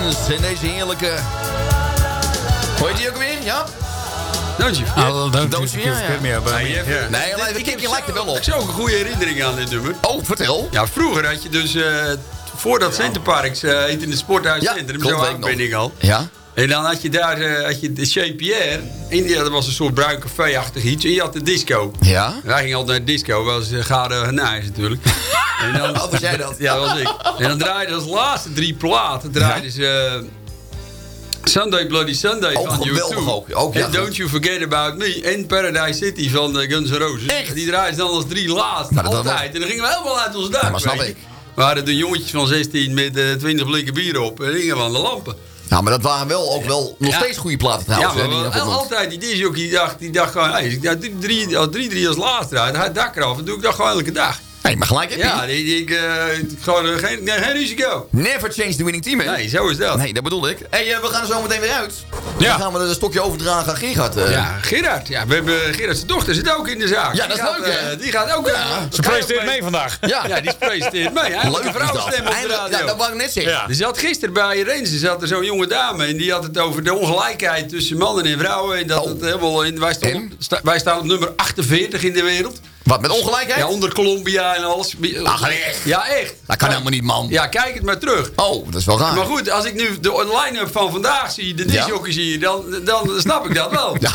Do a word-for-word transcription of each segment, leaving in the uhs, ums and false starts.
Friends. En deze heerlijke... Hoe heet die ook weer? Ja? Don't you forget. Don't Don't you forget me. Nee, ik, ik, je lijkt er wel op. Ik heb ook een goede herinnering aan dit nummer. Oh, vertel. Ja, vroeger had je dus... Uh, voordat Centerparks uh, heet in het Sporthuiscentrum. Ja, zo oud ben ik al. Ja. En dan had je daar uh, had je de Chez Pierre. In die, dat was een soort bruin café-achtig iets. En je had de disco. Ja. Wij gingen altijd naar de disco. Dat was uh, Gade Genaars natuurlijk. En dan, oh, was jij dat? Ja, dat was ik. En dan draaiden als laatste drie platen. Draaiden ze... Uh, Sunday Bloody Sunday oh, van U twee. Ook. Ook, ja, en Don't You Forget About Me. En Paradise City van uh, Guns N' Roses. Echt? Die draaiden ze dan als drie laatste. Maar altijd. Was... En dan gingen we helemaal uit ons dak. Ja, maar snap ik. We waren de jongetjes van zestien met uh, twintig blikken bier op. En gingen we aan de lampen. Ja, maar dat waren wel ook wel nog ja. steeds goede platen trouwens. Ja, maar wel, altijd die disjockey die dacht, die dacht gewoon... Hey, ja, drie, drie, als drie, drie als laatste draait, dan gaat het dak eraf. Dat doe ik dat gewoon elke dag. Nee, maar gelijk heb je. Ja, die, die, ik, uh, gewoon uh, geen, nee, geen risico. Never change the winning team, hè? Nee, zo is dat. Nee, dat bedoel ik. Hé, hey, uh, we gaan er zo meteen weer uit. Ja. Dan gaan we een stokje overdragen aan Gerard. Uh. Ja, Gerard. Ja, we hebben Gerard's dochter zit ook in de zaak. Ja, dat is die leuk, gaat, hè? Uh, die gaat ook... Ja. Uh, Ze presenteert mee vandaag. Ja, ja die presenteert mee. Hij leuk een vrouwenstem op de radio. Ja, dat wou ik net zeggen. Ja. Er zat gisteren bij Renze zat er zo'n jonge dame. En die had het over de ongelijkheid tussen mannen en vrouwen. En dat oh. het helemaal in, wij, staan op, sta, wij staan op nummer achtenveertig in de wereld. Wat, met ongelijkheid? Ja, onder Colombia en alles. Ach, echt? Ja, echt. Dat kan helemaal niet, man. Ja, kijk het maar terug. Oh, dat is wel raar. Maar goed, als ik nu de line-up van vandaag zie, de disjockey zie, dan, dan snap ik dat wel. Ja,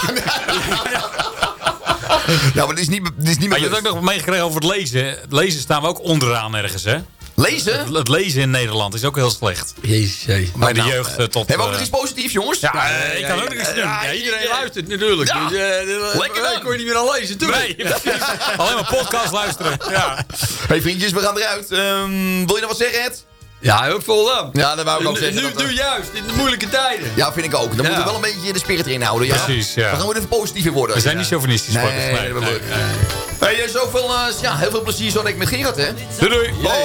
ja, maar het is niet, het is niet meer... Je hebt ook nog meegekregen over het lezen. Het lezen staan we ook onderaan ergens, hè? Lezen? Het, het lezen in Nederland is ook heel slecht. Jezus, jezus. Bij de nou, jeugd uh, tot... Hebben we ook uh, nog iets positiefs, jongens? Ja, Ja, uh, ik ja, kan ja, ook nog iets ja, doen. ja, Ja, iedereen ja. luistert natuurlijk. Ja. Dus, uh, Lekker dan. kon je niet meer aan lezen, toe. Nee, alleen maar podcast luisteren. Ja. Hey vriendjes, we gaan eruit. Um, wil je nog wat zeggen, Ed? Ja, heel vol dan. Ja, dat wou ik ook zeggen. Nu, dat, nu juist, in de moeilijke tijden. Ja, vind ik ook. Dan Ja. moeten we wel een beetje de spirit erin houden. Ja? Precies, ja. We gaan weer even positiever worden. We zijn ja. niet chauvinistisch. Nee, nee, nee, nee, dat nee, nee, nee. Hey, zoveel, uh, ja, heel veel plezier zo ik met Gerard, hè? Doei doei. Hoi.